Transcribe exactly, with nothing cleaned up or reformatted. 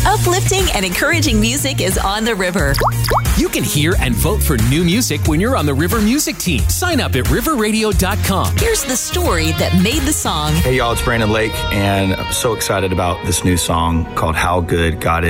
Uplifting and encouraging music is on the river. You can hear and vote for new music when you're on the River Music Team. Sign up at river radio dot com. Here's the story that made the song. Hey, y'all, it's Brandon Lake, and I'm so excited about this new song called How Good God